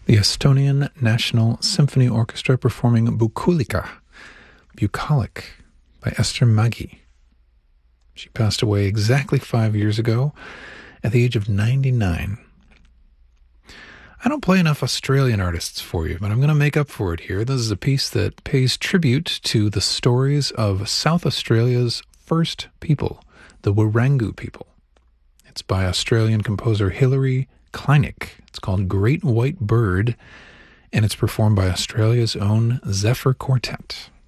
The Estonian National Symphony Orchestra performing Bucolic by Ester Mägi. She passed away exactly 5 years ago at the age of 99. I don't play enough Australian artists for you, but I'm going to make up for it here. This is a piece that pays tribute to the stories of South Australia's first people, the Wirangu people. It's by Australian composer Hilary Kleinig. It's called Great White Bird, and it's performed by Australia's own Zephyr Quartet.